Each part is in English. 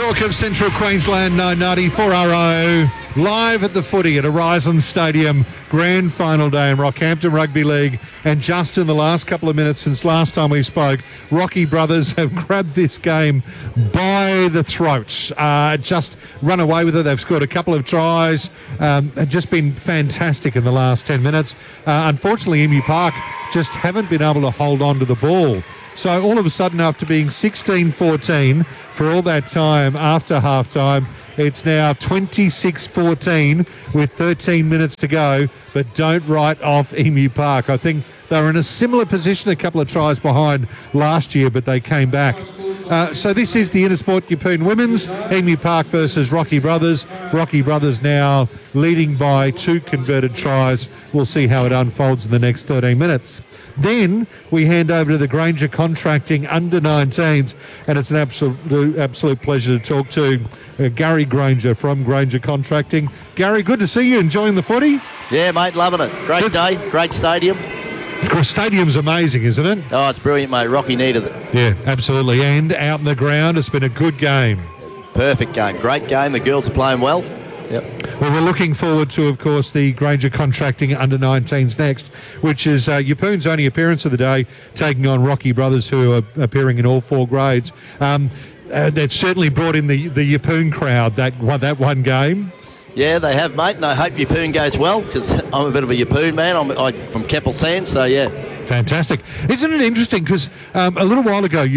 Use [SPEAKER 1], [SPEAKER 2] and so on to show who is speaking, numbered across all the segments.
[SPEAKER 1] talk of Central Queensland 990 4RO live at the footy at Horizon Stadium, grand final day in Rockhampton Rugby League. And just in the last couple of minutes since last time we spoke, Rocky Brothers have grabbed this game by the throats. Just run away with it. They've scored a couple of tries. Have just been fantastic in the last 10 minutes. Unfortunately, Emu Park just haven't been able to hold on to the ball. So all of a sudden, after being 16-14 for all that time after halftime, it's now 26-14 with 13 minutes to go. But don't write off Emu Park. I think they were in a similar position, a couple of tries behind last year, but they came back. So this is the Intersport Yeppoon Women's, Emu Park versus Rocky Brothers. Rocky Brothers now leading by 2 converted tries. We'll see how it unfolds in the next 13 minutes. Then we hand over to the Granger Contracting under-19s, and it's an absolute pleasure to talk to Gary Granger from Granger Contracting. Gary, good to see you. Enjoying the footy?
[SPEAKER 2] Yeah, mate, loving it. Great day, great stadium.
[SPEAKER 1] The stadium's amazing, isn't it?
[SPEAKER 2] Oh, it's brilliant, mate. Rocky needed it.
[SPEAKER 1] Yeah, absolutely. And out in the ground, it's been a good game.
[SPEAKER 2] Perfect game. Great game. The girls are playing well. Yep.
[SPEAKER 1] Well, we're looking forward to, of course, the Granger Contracting under-19s next, which is Yeppoon's only appearance of the day, taking on Rocky Brothers, who are appearing in all 4 grades. They've certainly brought in the Yeppoon crowd that one game.
[SPEAKER 2] Yeah, they have, mate, and I hope Yeppoon goes well, because I'm a bit of a Yeppoon man. I'm from Keppel Sands, so yeah.
[SPEAKER 1] Fantastic. Isn't it interesting? Because a little while ago,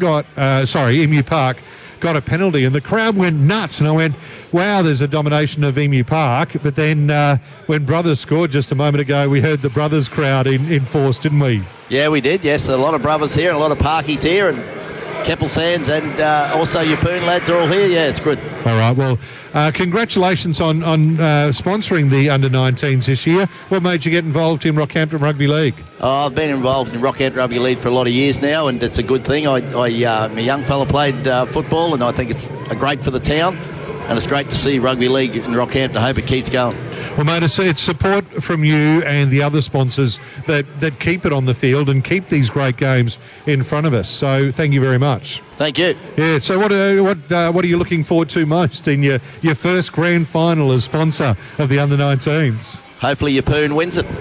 [SPEAKER 1] Emu Park got a penalty and the crowd went nuts, and I went, wow, there's a domination of Emu Park. But then when Brothers scored just a moment ago, we heard the Brothers crowd in force, didn't we?
[SPEAKER 2] Yeah, we did, yes. A lot of Brothers here and a lot of Parkies here, and Keppel Sands and also Yeppoon lads are all here. Yeah, it's good.
[SPEAKER 1] All right, well, congratulations on sponsoring the under-19s this year. What made you get involved in Rockhampton Rugby League?
[SPEAKER 2] Oh, I've been involved in Rockhampton Rugby League for a lot of years now, and it's a good thing. My young fella played football, and I think it's great for the town, and it's great to see rugby league in Rockhampton. I hope it keeps going.
[SPEAKER 1] Well, mate, it's support from you and the other sponsors that keep it on the field and keep these great games in front of us. So thank you very much.
[SPEAKER 2] Thank you.
[SPEAKER 1] Yeah, so what are you looking forward to most in your first grand final as sponsor of the under-19s?
[SPEAKER 2] Hopefully Yeppoon wins it.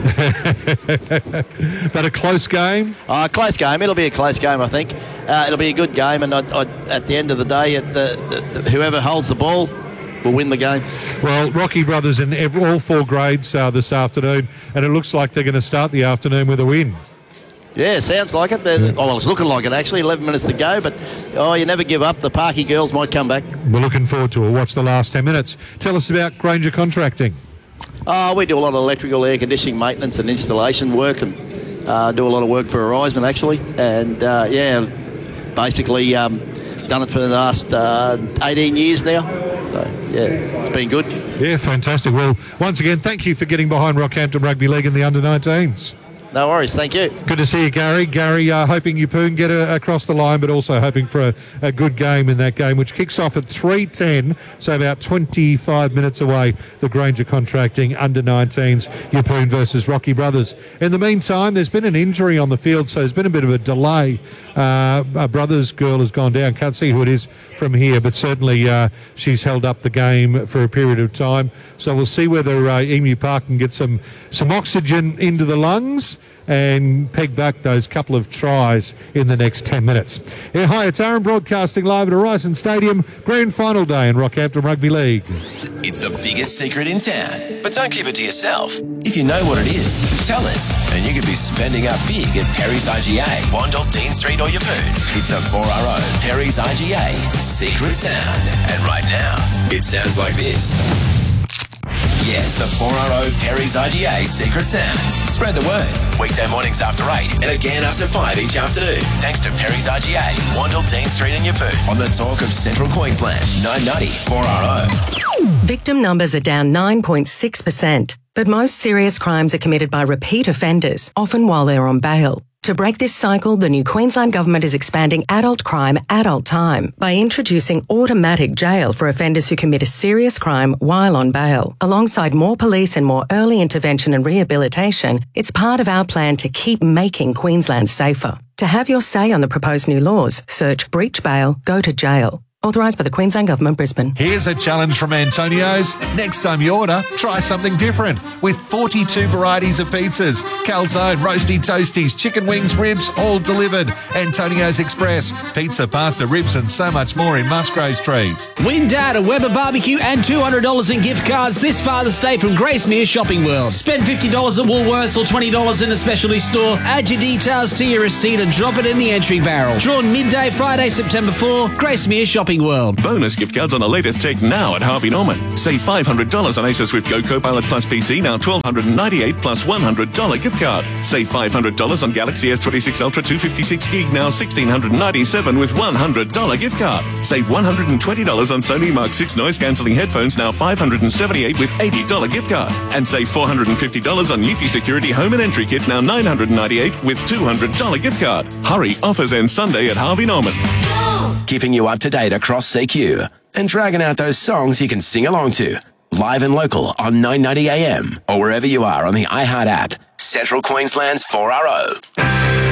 [SPEAKER 1] But a close game?
[SPEAKER 2] Close game. It'll be a close game, I think. It'll be a good game, and at the end of the day, whoever holds the ball will win the game. Well,
[SPEAKER 1] Rocky Brothers in all 4 grades this afternoon, and it looks like they're going to start the afternoon with a win.
[SPEAKER 2] Yeah, sounds like it. Yeah. Oh, well, it's looking like it, actually. 11 minutes to go, but you never give up. The Parky girls might come back.
[SPEAKER 1] We're looking forward to it. Watch the last 10 minutes. Tell us about Granger Contracting.
[SPEAKER 2] We do a lot of electrical, air conditioning maintenance and installation work, and do a lot of work for Horizon, actually. And, basically done it for the last 18 years now. So, yeah, it's been good.
[SPEAKER 1] Yeah, fantastic. Well, once again, thank you for getting behind Rockhampton Rugby League and the under-19s.
[SPEAKER 2] No worries, thank you.
[SPEAKER 1] Good to see you, Gary. Gary, hoping Yeppoon get across the line, but also hoping for a good game in that game, which kicks off at 3:10, so about 25 minutes away, the Granger Contracting under-19s, Yeppoon versus Rocky Brothers. In the meantime, there's been an injury on the field, so there's been a bit of a delay. A Brothers girl has gone down. Can't see who it is from here, but certainly she's held up the game for a period of time. So we'll see whether Emu Park can get some oxygen into the lungs and peg back those couple of tries in the next 10 minutes. Yeah, hi, it's Aaron broadcasting live at Horizon Stadium, grand final day in Rockhampton Rugby League.
[SPEAKER 3] It's the biggest secret in town, but don't keep it to yourself. If you know what it is, tell us, and you could be spending up big at Perry's IGA, Wandle, Dean Street or Yeppoon. It's the 4RO Perry's IGA Secret Sound. And right now, it sounds like this. Yes, the 4RO Perry's IGA Secret Sound. Spread the word. Weekday mornings after 8 and again after 5 each afternoon. Thanks to Perry's IGA, Wandle, Dean Street and Yeppoon. On the talk of Central Queensland, 990 4RO.
[SPEAKER 4] Victim numbers are down 9.6%, but most serious crimes are committed by repeat offenders, often while they're on bail. To break this cycle, the new Queensland Government is expanding adult crime, adult time by introducing automatic jail for offenders who commit a serious crime while on bail. Alongside more police and more early intervention and rehabilitation, it's part of our plan to keep making Queensland safer. To have your say on the proposed new laws, search breach bail, go to jail. Authorised by the Queensland Government, Brisbane.
[SPEAKER 1] Here's a challenge from Antonio's. Next time you order, try something different. With 42 varieties of pizzas, calzone, roasty toasties, chicken wings, ribs, all delivered. Antonio's Express. Pizza, pasta, ribs and so much more in Musgrave Street.
[SPEAKER 5] Win Dad a Weber barbecue and $200 in gift cards this Father's Day from Gracemere Shopping World. Spend $50 at Woolworths or $20 in a specialty store. Add your details to your receipt and drop it in the entry barrel. Drawn midday Friday, September 4. Gracemere Shopping World.
[SPEAKER 6] Bonus gift cards on the latest tech now at Harvey Norman. Save $500 on Acer Swift Go Copilot Plus PC, now $1,298 plus $100 gift card. Save $500 on Galaxy S26 Ultra 256 gig, now $1,697 with $100 gift card. Save $120 on Sony Mark 6 noise cancelling headphones, now $578 with $80 gift card. And save $450 on Eufy Security Home and Entry Kit, now $998 with $200 gift card. Hurry, offers end Sunday at Harvey Norman.
[SPEAKER 3] Keeping you up to date across CQ and dragging out those songs you can sing along to. Live and local on 990 AM or wherever you are on the iHeart app. Central Queensland's 4RO.